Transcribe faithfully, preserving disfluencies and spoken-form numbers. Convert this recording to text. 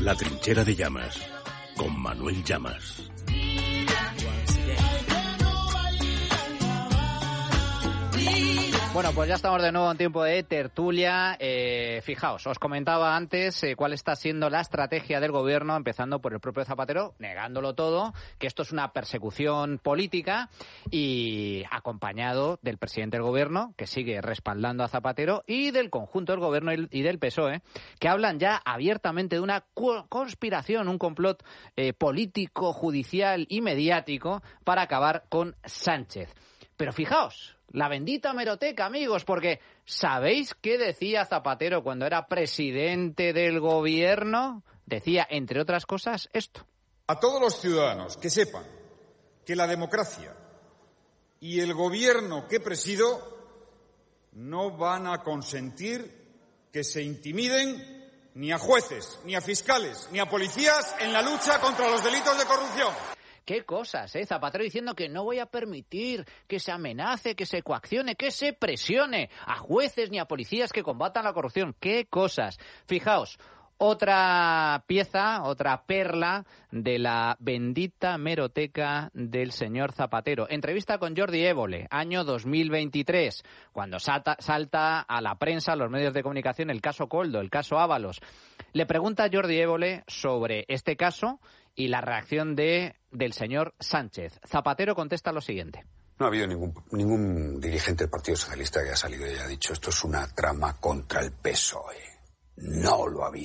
La trinchera de Llamas, con Manuel Llamas. Bueno, pues ya estamos de nuevo en tiempo de tertulia. Eh, fijaos, os comentaba antes eh, cuál está siendo la estrategia del gobierno, empezando por el propio Zapatero, negándolo todo, que esto es una persecución política, y acompañado del presidente del gobierno, que sigue respaldando a Zapatero, y del conjunto del gobierno y del P S O E, que hablan ya abiertamente de una conspiración, un complot eh, político, judicial y mediático para acabar con Sánchez. Pero fijaos, la bendita hemeroteca, amigos, porque ¿sabéis qué decía Zapatero cuando era presidente del gobierno? Decía, entre otras cosas, esto. A todos los ciudadanos que sepan que la democracia y el gobierno que presido no van a consentir que se intimiden ni a jueces, ni a fiscales, ni a policías en la lucha contra los delitos de corrupción. Qué cosas, ¿eh? Zapatero diciendo que no voy a permitir que se amenace, que se coaccione, que se presione a jueces ni a policías que combatan la corrupción. Qué cosas. Fijaos, otra pieza, otra perla de la bendita hemeroteca del señor Zapatero. Entrevista con Jordi Évole, año dos mil veintitrés, cuando salta, salta a la prensa, a los medios de comunicación, el caso Koldo, el caso Ábalos. Le pregunta a Jordi Évole sobre este caso y la reacción de del señor Sánchez. Zapatero contesta lo siguiente. No ha habido ningún, ningún dirigente del Partido Socialista que haya salido y haya dicho esto es una trama contra el P S O E. No lo ha habido.